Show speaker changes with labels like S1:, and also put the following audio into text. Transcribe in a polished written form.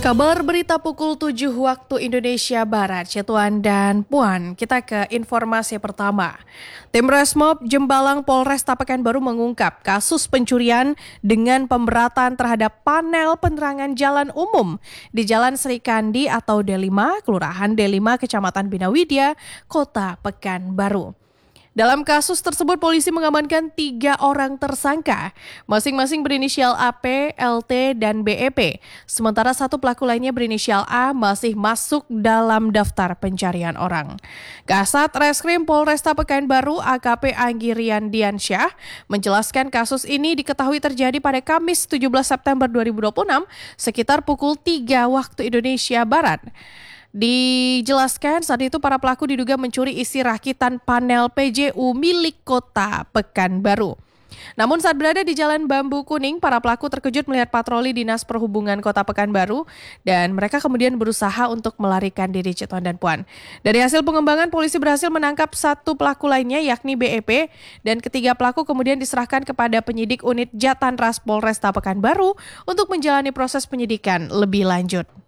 S1: Kabar berita pukul 7 waktu Indonesia Barat, Cituan dan Puan. Kita ke informasi pertama. Tim Resmob Jembalang Polresta Pekanbaru mengungkap kasus pencurian dengan pemberatan terhadap panel penerangan jalan umum di Jalan Sri Kandi atau D5, Kelurahan D5, Kecamatan Binawidya, Kota Pekanbaru. Dalam kasus tersebut, polisi mengamankan 3 orang tersangka, masing-masing berinisial AP, LT, dan BEP. Sementara 1 pelaku lainnya berinisial A masih masuk dalam daftar pencarian orang. Kasat Reskrim Polresta Pekanbaru AKP Anggirian Diansyah menjelaskan kasus ini diketahui terjadi pada Kamis 17 September 2026 sekitar pukul 3 waktu Indonesia Barat. Dijelaskan saat itu para pelaku diduga mencuri isi rakitan panel PJU milik Kota Pekanbaru. Namun saat berada di Jalan Bambu Kuning, para pelaku terkejut melihat patroli Dinas Perhubungan Kota Pekanbaru dan mereka kemudian berusaha untuk melarikan diri. Cituan dan Puan. Dari hasil pengembangan, polisi berhasil menangkap 1 pelaku lainnya yakni BEP dan ketiga pelaku kemudian diserahkan kepada penyidik unit Jatanras Polresta Pekanbaru untuk menjalani proses penyidikan lebih lanjut.